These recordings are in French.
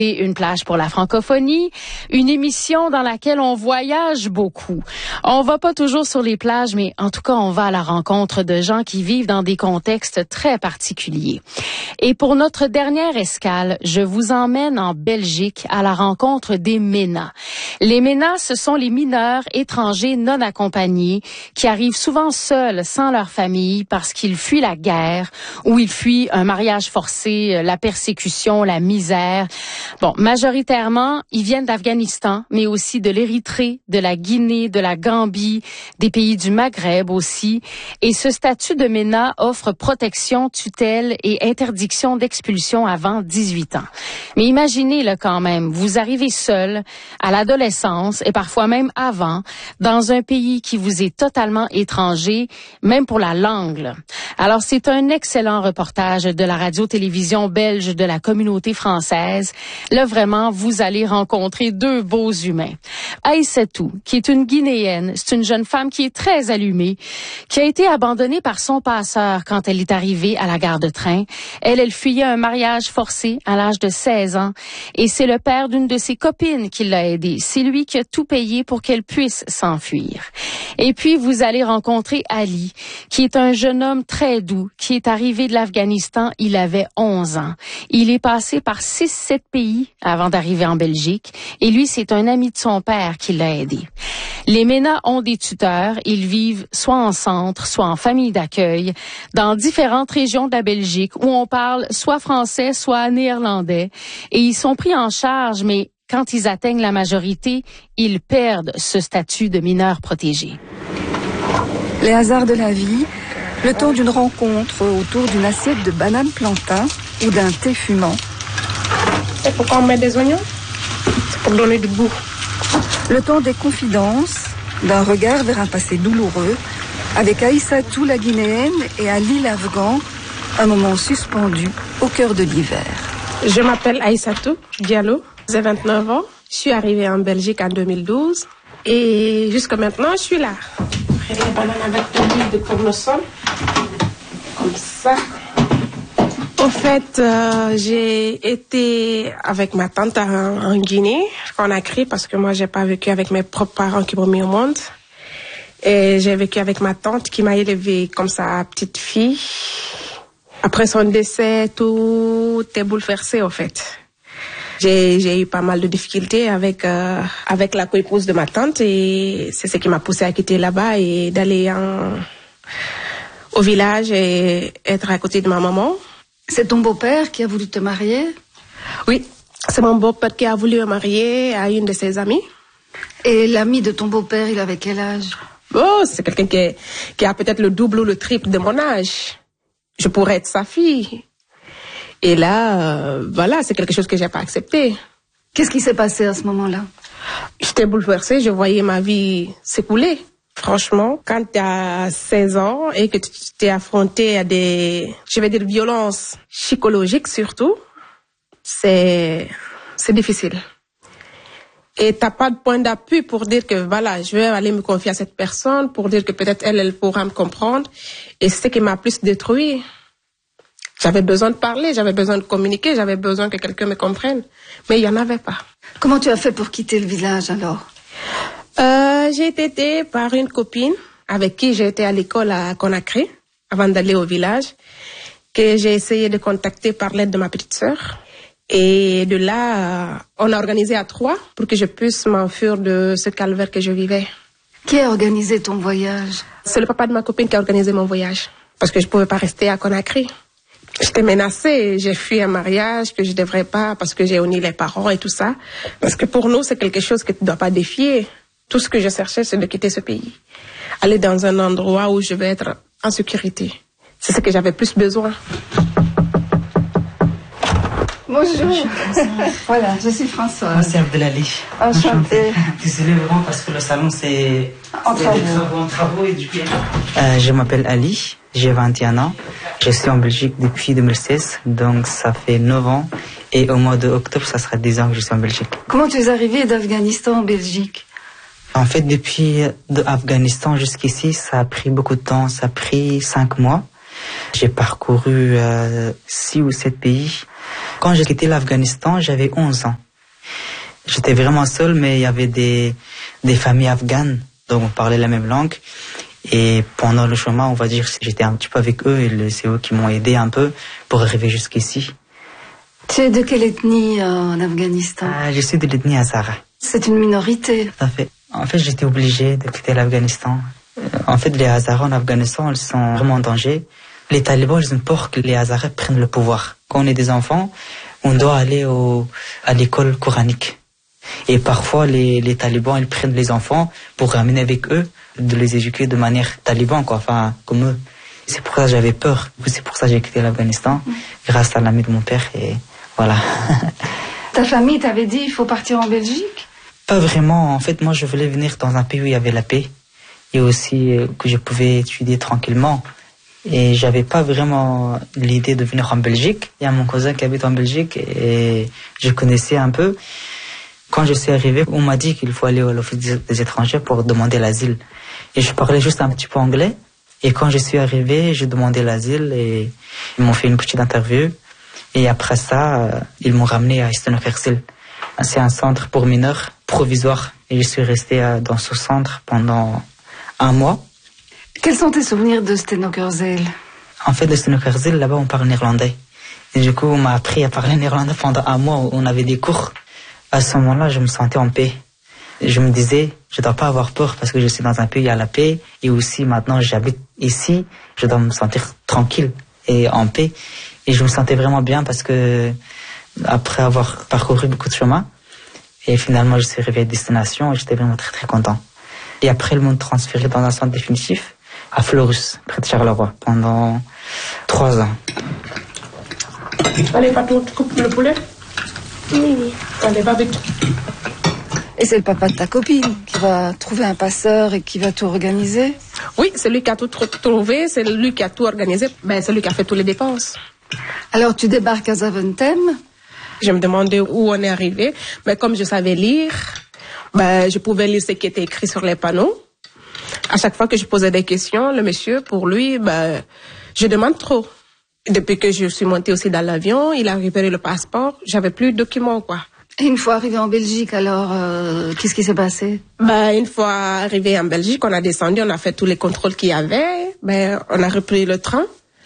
Une plage pour la francophonie, une émission dans laquelle on voyage beaucoup. On va pas toujours sur les plages, mais en tout cas, on va à la rencontre de gens qui vivent dans des contextes très particuliers. Et pour notre dernière escale, je vous emmène en Belgique à la rencontre des MENA. Les MENA, ce sont les mineurs étrangers non accompagnés qui arrivent souvent seuls, sans leur famille, parce qu'ils fuient la guerre ou ils fuient un mariage forcé, la persécution, la misère. Bon, majoritairement, ils viennent d'Afghanistan, mais aussi de l'Érythrée, de la Guinée, de la Gambie, des pays du Maghreb aussi. Et ce statut de MENA offre protection, tutelle et interdiction d'expulsion avant 18 ans. Mais imaginez-le quand même, vous arrivez seul, à l'adolescence et parfois même avant, dans un pays qui vous est totalement étranger, même pour la langue. Alors, c'est un excellent reportage de la radio-télévision belge de la communauté française. Là, vraiment, vous allez rencontrer deux beaux humains. Aïssatou, qui est une Guinéenne, c'est une jeune femme qui est très allumée, qui a été abandonnée par son passeur quand elle est arrivée à la gare de train. Elle fuyait un mariage forcé à l'âge de 16 ans et c'est le père d'une de ses copines qui l'a aidée. C'est lui qui a tout payé pour qu'elle puisse s'enfuir. Et puis, vous allez rencontrer Ali, qui est un jeune homme très doux, qui est arrivé de l'Afghanistan, il avait 11 ans. Il est passé par 6-7 pays avant d'arriver en Belgique. Et lui, c'est un ami de son père qui l'a aidé. Les MENA ont des tuteurs. Ils vivent soit en centre, soit en famille d'accueil, dans différentes régions de la Belgique où on parle soit français, soit néerlandais. Et ils sont pris en charge, mais quand ils atteignent la majorité, ils perdent ce statut de mineur protégé. Les hasards de la vie, le temps d'une rencontre autour d'une assiette de bananes plantain ou d'un thé fumant. C'est pourquoi on met des oignons? C'est pour donner du goût. Le temps des confidences, d'un regard vers un passé douloureux, avec Aïssatou la Guinéenne et Ali l'Afghan, un moment suspendu au cœur de l'hiver. Je m'appelle Aïssatou Diallo, j'ai 29 ans. Je suis arrivée en Belgique en 2012 et jusqu'à maintenant, je suis là. Les bananes avec de l'huile de tournesol, comme ça. En fait, j'ai été avec ma tante en Guinée, Conakry, parce que moi, j'ai pas vécu avec mes propres parents qui m'ont mis au monde. Et j'ai vécu avec ma tante qui m'a élevée comme sa petite fille. Après son décès, tout est bouleversé, en fait. J'ai eu pas mal de difficultés avec la coépouse de ma tante et c'est ce qui m'a poussée à quitter là-bas et d'aller au village et être à côté de ma maman. C'est ton beau-père qui a voulu te marier? Oui, c'est mon beau-père qui a voulu me marier à une de ses amies. Et l'ami de ton beau-père, il avait quel âge? Oh, c'est quelqu'un qui a peut-être le double ou le triple de mon âge. Je pourrais être sa fille. Et là, voilà, c'est quelque chose que j'ai pas accepté. Qu'est-ce qui s'est passé à ce moment-là? J'étais bouleversée, je voyais ma vie s'écouler. Franchement, quand tu as 16 ans et que tu t'es affronté à des, je vais dire, violences psychologiques surtout, c'est difficile. Et t'as pas de point d'appui pour dire que voilà, je vais aller me confier à cette personne, pour dire que peut-être elle pourra me comprendre. Et c'est ce qui m'a plus détruit. J'avais besoin de parler, j'avais besoin de communiquer, j'avais besoin que quelqu'un me comprenne. Mais il y en avait pas. Comment tu as fait pour quitter le village alors? J'ai été aidée par une copine avec qui j'ai été à l'école à Conakry avant d'aller au village, que j'ai essayé de contacter par l'aide de ma petite sœur. Et de là, on a organisé à 3 pour que je puisse m'enfuir de ce calvaire que je vivais. Qui a organisé ton voyage? C'est le papa de ma copine qui a organisé mon voyage. Parce que je pouvais pas rester à Conakry. J'étais menacée, j'ai fui un mariage que je devrais pas parce que j'ai uni les parents et tout ça. Parce que pour nous, c'est quelque chose que tu dois pas défier. Tout ce que je cherchais, c'est de quitter ce pays. Aller dans un endroit où je vais être en sécurité. C'est ce que j'avais plus besoin. Bonjour. Voilà, je suis Françoise. Moi, c'est Abdelali. Enchantée. Désolée vraiment parce que le salon, c'est en travaux et du coup... je m'appelle Ali, j'ai 21 ans. Je suis en Belgique depuis 2016, donc ça fait 9 ans. Et au mois d'octobre, ça sera 10 ans que je suis en Belgique. Comment tu es arrivé d'Afghanistan en Belgique? En fait, depuis Afghanistan jusqu'ici, ça a pris beaucoup de temps. Ça a pris 5 mois. J'ai parcouru 6 ou 7 pays. Quand j'ai quitté l'Afghanistan, j'avais 11 ans. J'étais vraiment seul, mais il y avait des familles afghanes, donc on parlait la même langue. Et pendant le chemin, on va dire, j'étais un petit peu avec eux et c'est eux qui m'ont aidé un peu pour arriver jusqu'ici. Tu es de quelle ethnie en Afghanistan? Je suis de l'ethnie Hazara. C'est une minorité. Tout à fait. En fait, j'étais obligé de quitter l'Afghanistan. En fait, les Hazaras en Afghanistan, ils sont vraiment en danger. Les talibans, ils ont peur que les Hazaras prennent le pouvoir. Quand on est des enfants, on doit aller à l'école coranique. Et parfois, les talibans, ils prennent les enfants pour ramener avec eux, de les éduquer de manière taliban, quoi, enfin, comme eux. C'est pour ça que j'avais peur. C'est pour ça que j'ai quitté l'Afghanistan, grâce à l'ami de mon père, et voilà. Ta famille t'avait dit il faut partir en Belgique? Pas vraiment. En fait, moi, je voulais venir dans un pays où il y avait la paix, et aussi que je pouvais étudier tranquillement. Et j'avais pas vraiment l'idée de venir en Belgique. Il y a mon cousin qui habite en Belgique, et je connaissais un peu. Quand je suis arrivé, on m'a dit qu'il faut aller à l'Office des étrangers pour demander l'asile. Et je parlais juste un petit peu anglais. Et quand je suis arrivé, j'ai demandé l'asile et ils m'ont fait une petite interview. Et après ça, ils m'ont ramené à Stenokerzeel. C'est un centre pour mineurs provisoire. Et je suis resté dans ce centre pendant 1 mois. Quels sont tes souvenirs de Stenokerzeel? En fait, de Stenokerzeel, là-bas, on parle néerlandais. Et du coup, on m'a appris à parler néerlandais pendant 1 mois. On avait des cours. À ce moment-là, je me sentais en paix. Je me disais, je ne dois pas avoir peur parce que je suis dans un pays à la paix. Et aussi, maintenant, j'habite ici. Je dois me sentir tranquille et en paix. Et je me sentais vraiment bien parce que, après avoir parcouru beaucoup de chemin, et finalement, je suis arrivé à destination et j'étais vraiment très, très content. Et après, ils m'ont transféré dans un centre définitif à Fleurus, près de Charleroi, pendant 3 ans. Allez, papa, tu coupes le poulet? Oui. Allez, va vite. Et c'est le papa de ta copine qui va trouver un passeur et qui va tout organiser? Oui, c'est lui qui a tout trouvé, c'est lui qui a tout organisé. Ben, c'est lui qui a fait toutes les dépenses. Alors, tu débarques à Zaventem? Je me demandais où on est arrivé, mais comme je savais lire, ben, je pouvais lire ce qui était écrit sur les panneaux. À chaque fois que je posais des questions, le monsieur, pour lui, ben, je demande trop. Depuis que je suis montée aussi dans l'avion, il a récupéré le passeport, j'avais plus de documents, quoi. Et une fois arrivé en Belgique, alors, qu'est-ce qui s'est passé? Ben, une fois arrivé en Belgique, on a descendu, on a fait tous les contrôles qu'il y avait, ben, on a repris le train,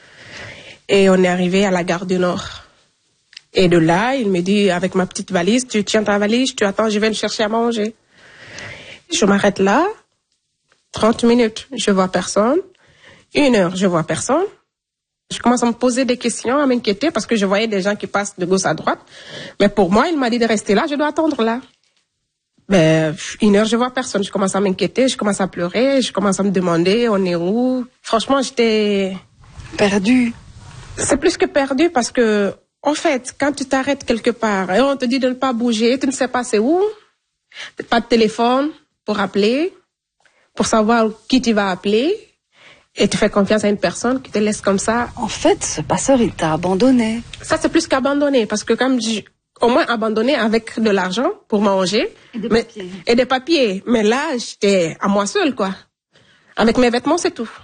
et on est arrivé à la gare du Nord. Et de là, il me dit, avec ma petite valise, tu tiens ta valise, tu attends, je vais le chercher à manger. Je m'arrête là, 30 minutes, je vois personne, 1 heure, je vois personne. Je commence à me poser des questions, à m'inquiéter parce que je voyais des gens qui passent de gauche à droite. Mais pour moi, il m'a dit de rester là, je dois attendre là. Ben, 1 heure, je vois personne. Je commence à m'inquiéter, je commence à pleurer, je commence à me demander, on est où? Franchement, j'étais... Perdue. C'est plus que perdu parce que, en fait, quand tu t'arrêtes quelque part et on te dit de ne pas bouger, tu ne sais pas c'est où, pas de téléphone pour appeler, pour savoir qui tu vas appeler. Et tu fais confiance à une personne qui te laisse comme ça. En fait, ce passeur, il t'a abandonné. Ça, c'est plus qu'abandonné. Parce que comme au moins abandonné avec de l'argent pour manger. Et des papiers. Et des papiers. Mais là, j'étais à moi seule, quoi. Avec mes vêtements, c'est tout.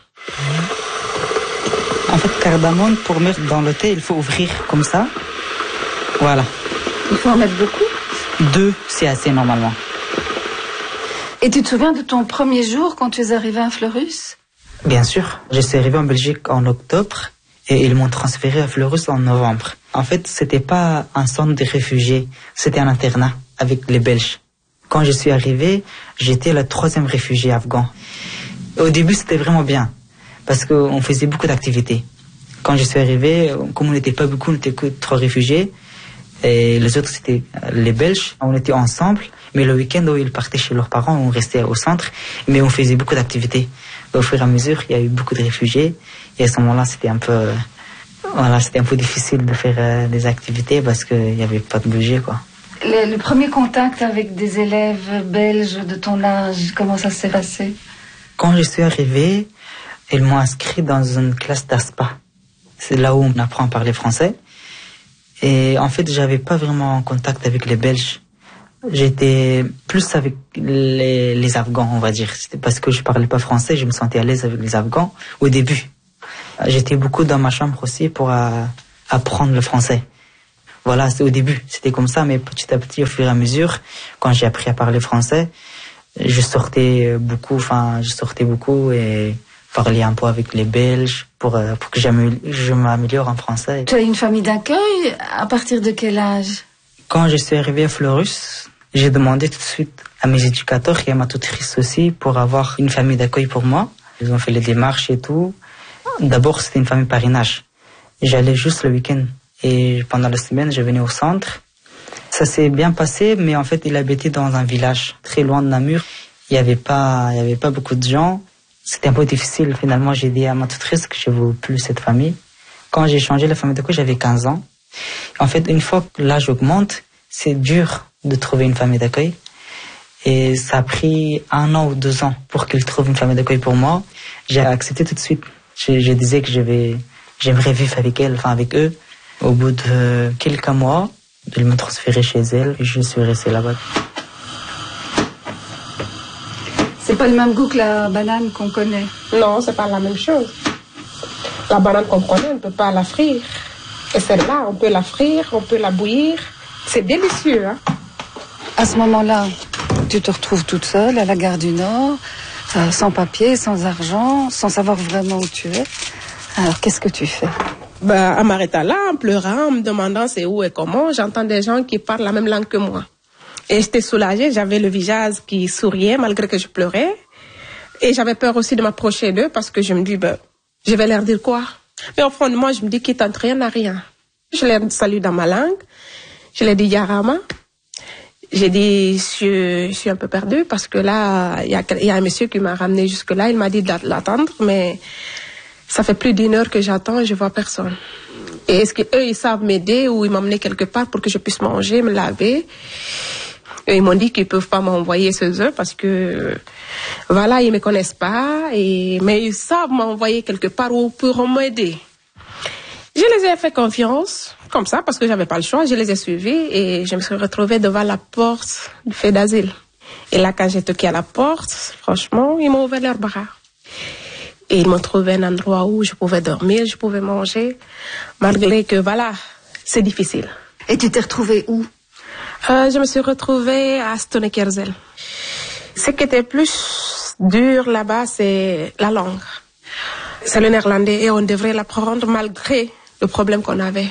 En fait, cardamome, pour mettre dans le thé, il faut ouvrir comme ça. Voilà. Il faut en mettre beaucoup? 2, c'est assez normalement. Et tu te souviens de ton premier jour quand tu es arrivé à Fleurus? Bien sûr. Je suis arrivé en Belgique en octobre et ils m'ont transféré à Fleurus en novembre. En fait, c'était pas un centre de réfugiés, c'était un internat avec les Belges. Quand je suis arrivé, j'étais le 3e réfugié afghan. Au début, c'était vraiment bien parce qu'on faisait beaucoup d'activités. Quand je suis arrivé, comme on n'était pas beaucoup, on n'était que 3 réfugiés et les autres, c'était les Belges. On était ensemble, mais le week-end, où ils partaient chez leurs parents, on restait au centre, mais on faisait beaucoup d'activités. Au fur et à mesure, il y a eu beaucoup de réfugiés. Et à ce moment-là, c'était un peu difficile de faire des activités parce qu'il n'y avait pas de budget, quoi. Le premier contact avec des élèves belges de ton âge, comment ça s'est passé? Quand je suis arrivé, ils m'ont inscrit dans une classe d'ASPA. C'est là où on apprend à parler français. Et en fait, j'avais pas vraiment contact avec les Belges. J'étais plus avec les Afghans, on va dire. C'était parce que je parlais pas français, je me sentais à l'aise avec les Afghans au début. J'étais beaucoup dans ma chambre aussi pour apprendre le français. Voilà, au début, c'était comme ça, mais petit à petit, au fur et à mesure, quand j'ai appris à parler français, je sortais beaucoup et parlais un peu avec les Belges pour que je m'améliore en français. Tu as une famille d'accueil à partir de quel âge? Quand je suis arrivé à Fleurus, j'ai demandé tout de suite à mes éducateurs et à ma tutrice aussi pour avoir une famille d'accueil pour moi. Ils ont fait les démarches et tout. D'abord, c'était une famille parrainage. J'allais juste le week-end et pendant la semaine, je venais au centre. Ça s'est bien passé, mais en fait, il habitait dans un village très loin de Namur. Il y avait pas beaucoup de gens. C'était un peu difficile. Finalement, j'ai dit à ma tutrice que je ne veux plus cette famille. Quand j'ai changé la famille d'accueil, j'avais 15 ans. En fait, une fois que l'âge augmente, c'est dur de trouver une famille d'accueil. Et ça a pris 1 an ou 2 ans pour qu'ils trouvent une famille d'accueil pour moi. J'ai accepté tout de suite. Je disais que j'aimerais vivre avec eux. Au bout de quelques mois, ils m'ont transféré chez elle et je suis resté là-bas. C'est pas le même goût que la banane qu'on connaît. Non, c'est pas la même chose. La banane qu'on connaît, on ne peut pas la frire. Et celle-là, on peut la frire, on peut la bouillir. C'est délicieux, hein. À ce moment-là, tu te retrouves toute seule à la gare du Nord, sans papier, sans argent, sans savoir vraiment où tu es. Alors, qu'est-ce que tu fais? En m'arrêtant là, en pleurant, en me demandant c'est où et comment, j'entends des gens qui parlent la même langue que moi. Et j'étais soulagée, j'avais le visage qui souriait malgré que je pleurais. Et j'avais peur aussi de m'approcher d'eux parce que je me dis, je vais leur dire quoi? Mais au fond de moi, je me dis qu'ils tentent rien à rien. Je les salue dans ma langue. Je leur dis Yarama. J'ai dit, je suis un peu perdue parce que là, il y a un monsieur qui m'a ramené jusque là. Il m'a dit d'attendre, mais ça fait plus d'1 heure que j'attends et je vois personne. Et est-ce qu'eux, ils savent m'aider ou ils m'emmener quelque part pour que je puisse manger, me laver? Et ils m'ont dit qu'ils peuvent pas m'envoyer ces œufs parce que, voilà, ils me connaissent pas, mais ils savent m'envoyer quelque part où ils pourront m'aider. Je les ai fait confiance, comme ça, parce que j'avais pas le choix. Je les ai suivis et je me suis retrouvée devant la porte du fait d'asile. Et là, quand j'ai toqué à la porte, franchement, ils m'ont ouvert leurs bras. Et ils m'ont trouvé un endroit où je pouvais dormir, je pouvais manger, malgré que, voilà, c'est difficile. Et tu t'es retrouvée où? Je me suis retrouvée à Stonekerzel. Ce qui était plus dur là-bas, c'est la langue. C'est le néerlandais et on devrait l'apprendre malgré le problème qu'on avait.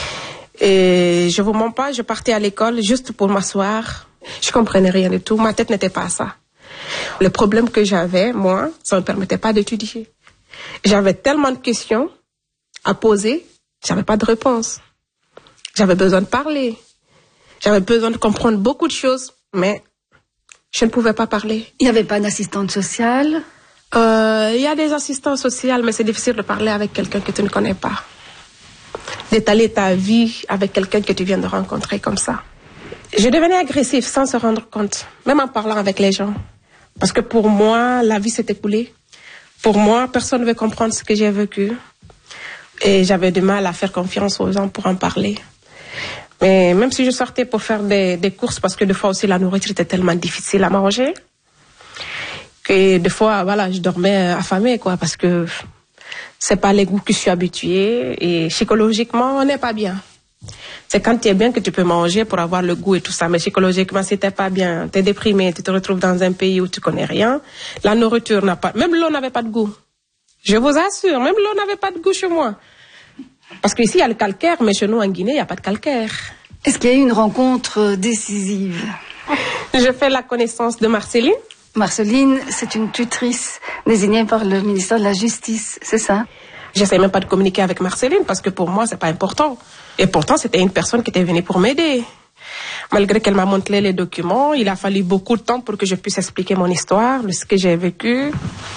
Et je vous mens pas, je partais à l'école juste pour m'asseoir. Je comprenais rien du tout, ma tête n'était pas à ça. Le problème que j'avais, moi, ça ne me permettait pas d'étudier. J'avais tellement de questions à poser, j'avais pas de réponse. J'avais besoin de parler. J'avais besoin de comprendre beaucoup de choses, mais je ne pouvais pas parler. Il n'y avait pas d'assistante sociale? Il y a des assistants sociaux, mais c'est difficile de parler avec quelqu'un que tu ne connais pas. D'étaler ta vie avec quelqu'un que tu viens de rencontrer comme ça. Je devenais agressive sans se rendre compte, même en parlant avec les gens. Parce que pour moi, la vie s'est écoulée. Pour moi, personne ne veut comprendre ce que j'ai vécu. Et j'avais du mal à faire confiance aux gens pour en parler. Mais même si je sortais pour faire des courses, parce que des fois aussi la nourriture était tellement difficile à manger, que des fois, voilà, je dormais affamée, quoi, parce que c'est pas les goûts que je suis habituée et psychologiquement, on n'est pas bien. C'est quand tu es bien que tu peux manger pour avoir le goût et tout ça, mais psychologiquement, si t'es pas bien, t'es déprimé, tu te retrouves dans un pays où tu connais rien, la nourriture n'a pas, même l'eau n'avait pas de goût. Je vous assure, même l'eau n'avait pas de goût chez moi. Parce qu'ici, il y a le calcaire, mais chez nous, en Guinée, il n'y a pas de calcaire. Est-ce qu'il y a eu une rencontre décisive? Je fais la connaissance de Marceline. Marceline, c'est une tutrice désignée par le ministère de la Justice, c'est ça? J'essaie même pas de communiquer avec Marceline parce que pour moi, c'est pas important. Et pourtant, c'était une personne qui était venue pour m'aider. Malgré qu'elle m'a montré les documents, il a fallu beaucoup de temps pour que je puisse expliquer mon histoire, ce que j'ai vécu.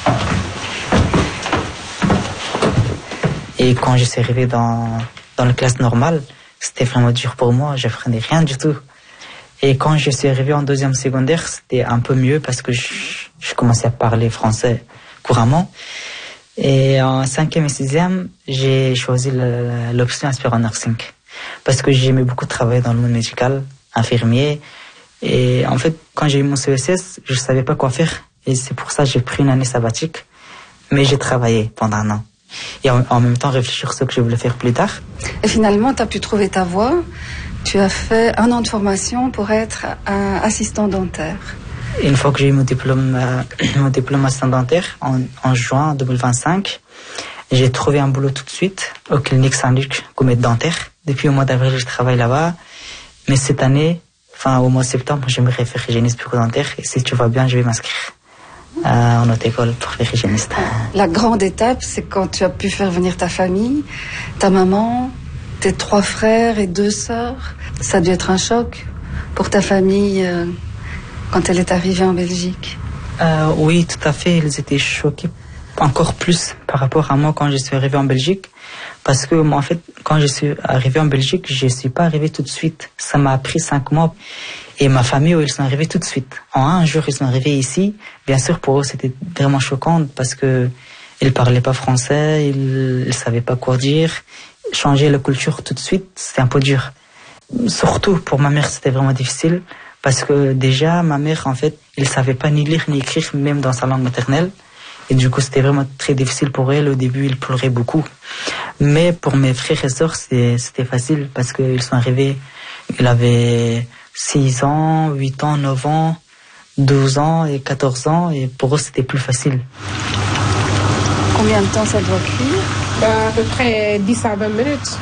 Et quand je suis arrivé dans la classe normale, c'était vraiment dur pour moi, je apprenais rien du tout. Et quand je suis arrivé en 2e secondaire, c'était un peu mieux parce que je commençais à parler français couramment. Et en 5e et 6e, j'ai choisi l'option Aspirant Nursing. Parce que j'aimais beaucoup travailler dans le monde médical, infirmier. Et en fait, quand j'ai eu mon CESS, je savais pas quoi faire. Et c'est pour ça que j'ai pris une année sabbatique. Mais j'ai travaillé pendant 1 an. Et en même temps réfléchir à ce que je voulais faire plus tard. Et finalement, tu as pu trouver ta voie. Tu as fait 1 an de formation pour être un assistant dentaire. Une fois que j'ai eu mon diplôme assistant dentaire en juin 2025, j'ai trouvé un boulot tout de suite au clinique Saint-Luc comme aide dentaire. Depuis au mois d'avril, je travaille là-bas. Mais cette année, au mois de septembre, j'aimerais faire hygiéniste bucco-dentaire. Et si tu vas bien, je vais m'inscrire en autre école pour faire hygiéniste. La grande étape, c'est quand tu as pu faire venir ta famille, ta maman, tes 3 frères et 2 sœurs. Ça a dû être un choc pour ta famille quand elle est arrivée en Belgique. Oui, tout à fait. Ils étaient choqués encore plus par rapport à moi quand je suis arrivé en Belgique. Parce que moi, en fait, quand je suis arrivé en Belgique, je ne suis pas arrivé tout de suite. Ça m'a pris 5 mois. Et ma famille, ils sont arrivés tout de suite. En un jour, ils sont arrivés ici. Bien sûr, pour eux, c'était vraiment choquant parce que ils ne parlaient pas français, ils ne savaient pas quoi dire. Changer la culture tout de suite, c'était un peu dur. Surtout pour ma mère, c'était vraiment difficile. Parce que déjà, ma mère, en fait, elle ne savait pas ni lire ni écrire, même dans sa langue maternelle. Et du coup, c'était vraiment très difficile pour elle. Au début, elle pleurait beaucoup. Mais pour mes frères et sœurs, c'était facile parce qu'ils sont arrivés. Ils avaient 6 ans, 8 ans, 9 ans, 12 ans et 14 ans. Et pour eux, c'était plus facile. Combien de temps ça doit cuire? À peu près 10 à 20 minutes.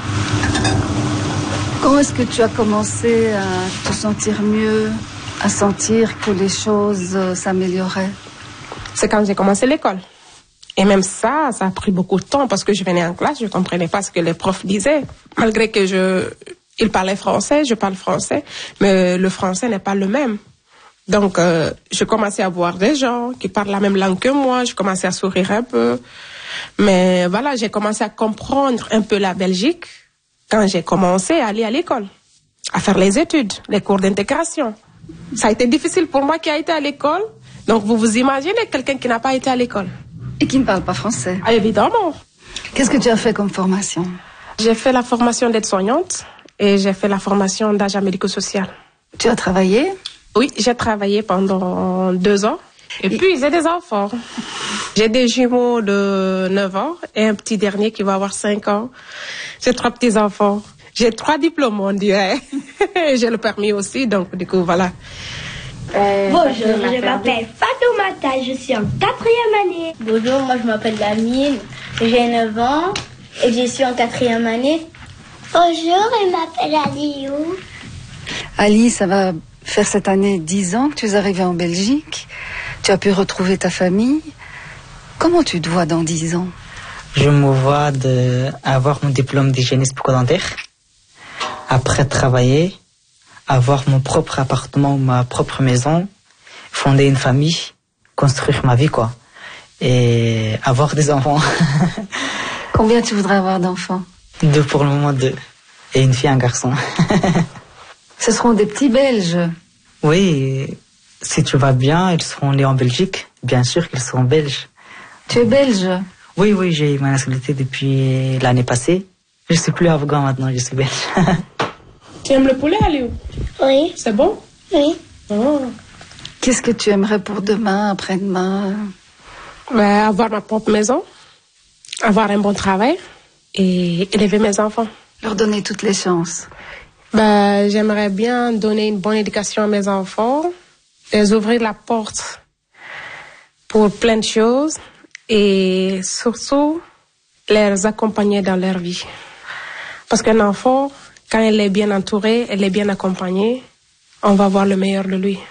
Quand est-ce que tu as commencé à te sentir mieux, à sentir que les choses s'amélioraient? C'est quand j'ai commencé l'école. Et même ça a pris beaucoup de temps parce que je venais en classe, je ne comprenais pas ce que les profs disaient. Malgré que ils parlaient français, je parle français, mais le français n'est pas le même. Donc, je commençais à voir des gens qui parlent la même langue que moi, je commençais à sourire un peu. Mais voilà, j'ai commencé à comprendre un peu la Belgique quand j'ai commencé à aller à l'école, à faire les études, les cours d'intégration. Ça a été difficile pour moi qui a été à l'école. Donc, vous vous imaginez quelqu'un qui n'a pas été à l'école. Et qui ne parle pas français. Ah, évidemment. Qu'est-ce que tu as fait comme formation? J'ai fait la formation d'aide-soignante et j'ai fait la formation d'agent médico-social. Tu as travaillé? Oui, j'ai travaillé pendant 2 ans. Et puis, j'ai des enfants. J'ai des jumeaux de 9 ans et un petit dernier qui va avoir 5 ans. J'ai 3 petits-enfants. J'ai 3 diplômes, on dirait. J'ai le permis aussi, donc du coup, voilà. Bonjour, je m'appelle Fatoumata, je suis en 4e année. Bonjour, moi je m'appelle Lamine, j'ai 9 ans et je suis en 4e année. Bonjour, je m'appelle Aliou. Ali, ça va faire cette année 10 ans que tu es arrivée en Belgique. Tu as pu retrouver ta famille. Comment tu te vois dans 10 ans? Je me vois avoir mon diplôme d'hygiéniste bucco-dentaire. Après travailler, avoir mon propre appartement, ma propre maison, fonder une famille, construire ma vie, quoi. Et avoir des enfants. Combien tu voudrais avoir d'enfants? 2 pour le moment, 2. Et une fille, un garçon. Ce seront des petits Belges. Oui, si tu vas bien, ils seront nés en Belgique. Bien sûr qu'ils seront belges. Tu es belge? Oui, j'ai eu ma nationalité depuis l'année passée. Je suis plus afghan maintenant, je suis belge. Tu aimes le poulet, Aliou? Oui. C'est bon? Oui. Oh. Qu'est-ce que tu aimerais pour demain, après-demain? Avoir ma propre maison, avoir un bon travail et élever mes enfants. Leur donner toutes les chances. J'aimerais bien donner une bonne éducation à mes enfants, les ouvrir la porte pour plein de choses et surtout les accompagner dans leur vie. Parce qu'un enfant, quand elle est bien entourée, elle est bien accompagnée, on va voir le meilleur de lui.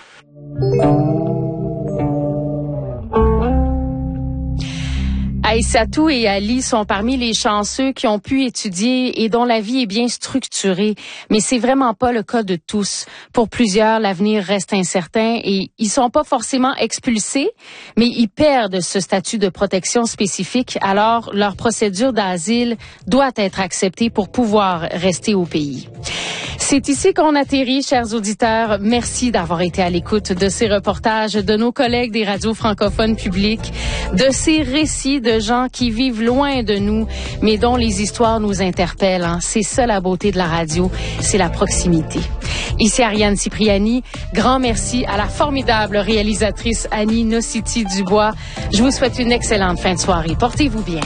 Aïssatou et Ali sont parmi les chanceux qui ont pu étudier et dont la vie est bien structurée. Mais c'est vraiment pas le cas de tous. Pour plusieurs, l'avenir reste incertain et ils sont pas forcément expulsés, mais ils perdent ce statut de protection spécifique. Alors, leur procédure d'asile doit être acceptée pour pouvoir rester au pays. C'est ici qu'on atterrit, chers auditeurs. Merci d'avoir été à l'écoute de ces reportages de nos collègues des radios francophones publiques, de ces récits de gens qui vivent loin de nous, mais dont les histoires nous interpellent. C'est ça la beauté de la radio, c'est la proximité. Ici Ariane Cipriani, grand merci à la formidable réalisatrice Annie Nocity-Dubois. Je vous souhaite une excellente fin de soirée. Portez-vous bien.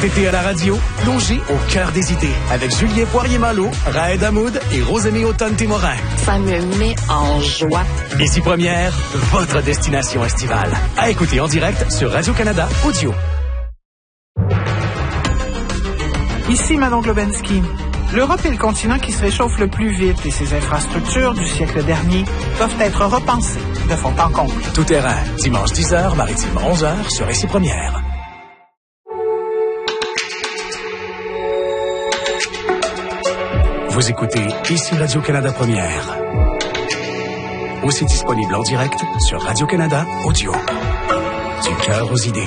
Cet été à la radio, plongez au cœur des idées avec Julien Poirier-Malo, Raed Hamoud et Rosemée Automne-Témorin. Ça me met en joie. Ici Première, votre destination estivale. À écouter en direct sur Radio-Canada Audio. Ici Manon Globensky. L'Europe est le continent qui se réchauffe le plus vite et ses infrastructures du siècle dernier doivent être repensées de fond en comble. Tout terrain, dimanche 10h, maritime 11h sur Ici Première. Vous écoutez Ici Radio-Canada Première. Aussi disponible en direct sur Radio-Canada Audio. Du cœur aux idées.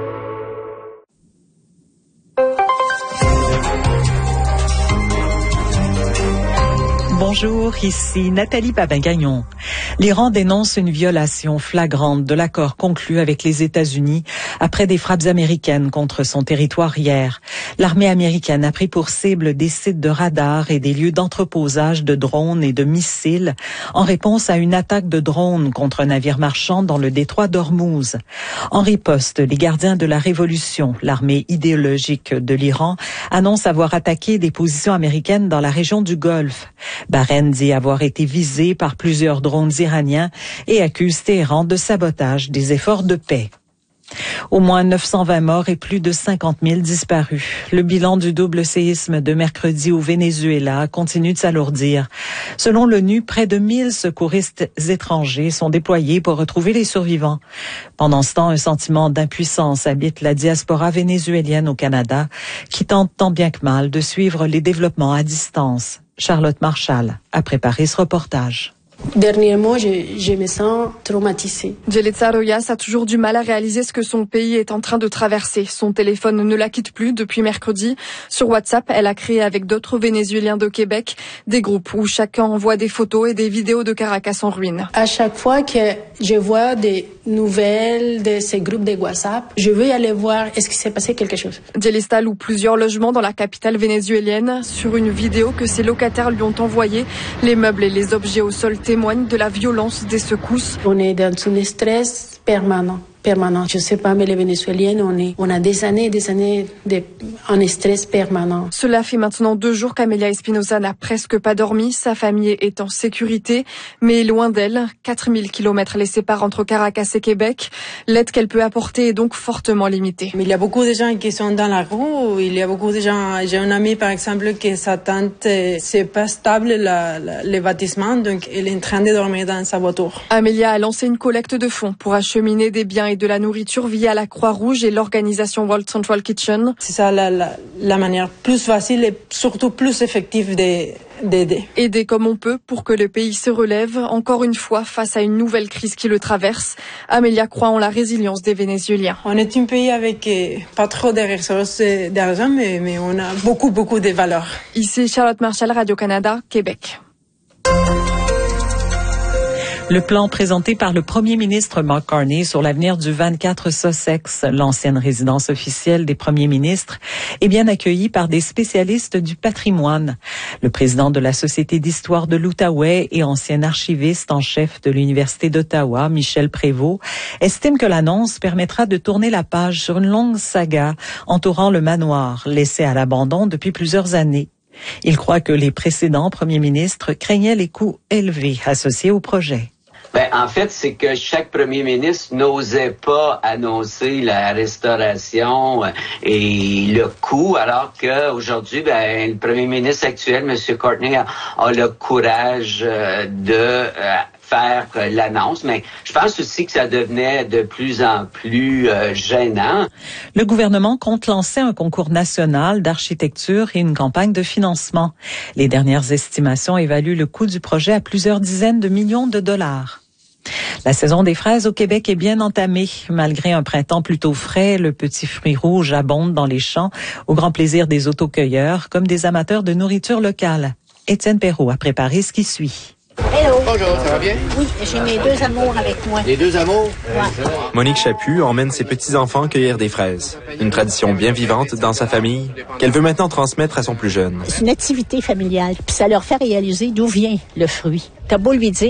Bonjour, ici Nathalie Papin-Gagnon. L'Iran dénonce une violation flagrante de l'accord conclu avec les États-Unis après des frappes américaines contre son territoire hier. L'armée américaine a pris pour cible des sites de radars et des lieux d'entreposage de drones et de missiles en réponse à une attaque de drones contre un navire marchand dans le détroit d'Ormuz. En riposte, les gardiens de la révolution, l'armée idéologique de l'Iran, annoncent avoir attaqué des positions américaines dans la région du Golfe. Bahreïn dit avoir été visé par plusieurs drones iraniens et accuse Téhéran de sabotage des efforts de paix. Au moins 920 morts et plus de 50 000 disparus. Le bilan du double séisme de mercredi au Venezuela continue de s'alourdir. Selon l'ONU, près de 1000 secouristes étrangers sont déployés pour retrouver les survivants. Pendant ce temps, un sentiment d'impuissance habite la diaspora vénézuélienne au Canada, qui tente tant bien que mal de suivre les développements à distance. Charlotte Marchal a préparé ce reportage. Dernièrement, je me sens traumatisée. Yelitza Royas a toujours du mal à réaliser ce que son pays est en train de traverser. Son téléphone ne la quitte plus depuis mercredi. Sur WhatsApp, elle a créé avec d'autres Vénézuéliens de Québec des groupes où chacun envoie des photos et des vidéos de Caracas en ruine. À chaque fois que je vois des nouvelles de ces groupes de WhatsApp, je veux aller voir est-ce qu'il s'est passé quelque chose. Yelitza loue plusieurs logements dans la capitale vénézuélienne. Sur une vidéo que ses locataires lui ont envoyée, les meubles et les objets au sol témoignent de la violence des secousses. On est dans un stress permanent. Je sais pas, mais les Vénézuéliens, on a des années en stress permanent. Cela fait maintenant 2 jours qu'Amelia Espinosa n'a presque pas dormi. Sa famille est en sécurité, mais loin d'elle. 4000 kilomètres les séparent entre Caracas et Québec. L'aide qu'elle peut apporter est donc fortement limitée. Mais il y a beaucoup de gens qui sont dans la rue. Il y a beaucoup de gens. J'ai un ami, par exemple, que sa tante, c'est pas stable, le bâtiment, donc elle est en train de dormir dans sa voiture. Amelia a lancé une collecte de fonds pour acheminer des biens et de la nourriture via la Croix-Rouge et l'organisation World Central Kitchen. C'est ça la manière plus facile et surtout plus effective d'aider. Aider comme on peut pour que le pays se relève, encore une fois, face à une nouvelle crise qui le traverse. Amelia croit en la résilience des Vénézuéliens. On est un pays avec pas trop de ressources d'argent, mais on a beaucoup de valeurs. Ici Charlotte Marchal, Radio-Canada, Québec. Le plan présenté par le premier ministre Mark Carney sur l'avenir du 24 Sussex, l'ancienne résidence officielle des premiers ministres, est bien accueilli par des spécialistes du patrimoine. Le président de la Société d'histoire de l'Outaouais et ancien archiviste en chef de l'Université d'Ottawa, Michel Prévost, estime que l'annonce permettra de tourner la page sur une longue saga entourant le manoir, laissé à l'abandon depuis plusieurs années. Il croit que les précédents premiers ministres craignaient les coûts élevés associés au projet. En fait, c'est que chaque premier ministre n'osait pas annoncer la restauration et le coût, alors qu'aujourd'hui, le premier ministre actuel, M. Courtney, a le courage de faire l'annonce, mais je pense aussi que ça devenait de plus en plus gênant. Le gouvernement compte lancer un concours national d'architecture et une campagne de financement. Les dernières estimations évaluent le coût du projet à plusieurs dizaines de millions de dollars. La saison des fraises au Québec est bien entamée. Malgré un printemps plutôt frais, le petit fruit rouge abonde dans les champs, au grand plaisir des autocueilleurs comme des amateurs de nourriture locale. Étienne Perrault a préparé ce qui suit. Hello. Bonjour, ça va bien? Oui, j'ai mes 2 amours avec moi. Les 2 amours? Ouais. Monique Chaput emmène ses petits-enfants cueillir des fraises. Une tradition bien vivante dans sa famille qu'elle veut maintenant transmettre à son plus jeune. C'est une activité familiale, puis ça leur fait réaliser d'où vient le fruit. T'as beau lui dire,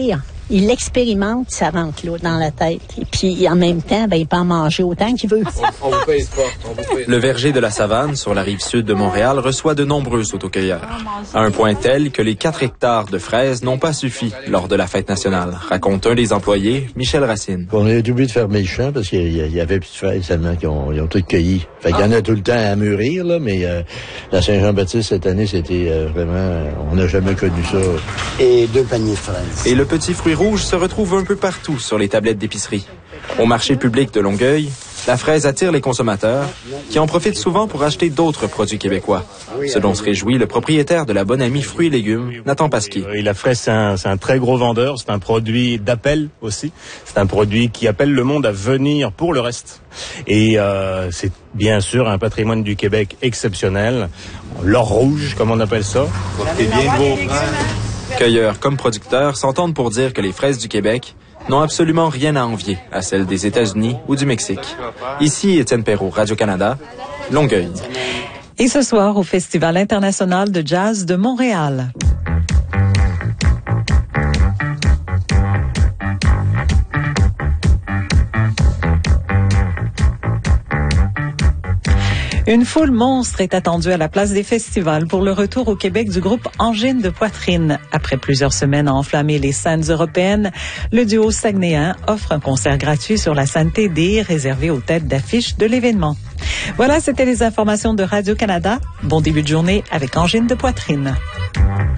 il l'expérimente, ça rentre là, dans la tête. Et puis, en même temps, il peut en manger autant qu'il veut. On vous pèse pas. Le verger de la Savane, sur la rive sud de Montréal, reçoit de nombreux autocueilleurs. À un point tel que les 4 hectares de fraises n'ont pas suffi lors de la fête nationale, raconte un des employés, Michel Racine. On a oublié de fermer le champ parce qu'il y avait plus de fraises seulement qu'ils ont toutes cueilli. Fait qu'il y en a tout le temps à mûrir, là, mais la Saint-Jean-Baptiste, cette année, c'était vraiment... on n'a jamais connu ça. Et 2 paniers de fraises. Et le petit fruit rouge se retrouve un peu partout sur les tablettes d'épicerie. Au marché public de Longueuil, la fraise attire les consommateurs qui en profitent souvent pour acheter d'autres produits québécois. Ce dont se réjouit le propriétaire de la Bonne Amie Fruits et Légumes, Nathan Pasquier. La fraise, c'est un très gros vendeur. C'est un produit d'appel aussi. C'est un produit qui appelle le monde à venir pour le reste. Et c'est bien sûr un patrimoine du Québec exceptionnel. L'or rouge, comme on appelle ça. C'est bien beau. Cueilleurs comme producteurs s'entendent pour dire que les fraises du Québec n'ont absolument rien à envier à celles des États-Unis ou du Mexique. Ici, Étienne Perrault, Radio-Canada, Longueuil. Et ce soir, au Festival international de jazz de Montréal. Une foule monstre est attendue à la place des festivals pour le retour au Québec du groupe Angine de Poitrine. Après plusieurs semaines à enflammer les scènes européennes, le duo saguenéen offre un concert gratuit sur la scène TD réservé aux têtes d'affiche de l'événement. Voilà, c'était les informations de Radio-Canada. Bon début de journée avec Angine de Poitrine.